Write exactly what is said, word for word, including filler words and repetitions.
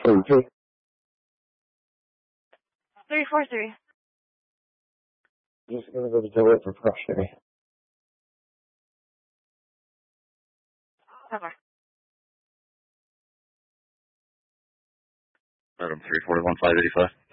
thirty-three. three four three. Just gonna go to Deloitte for frustrating. Cover. Item three forty-one, five eighty-five.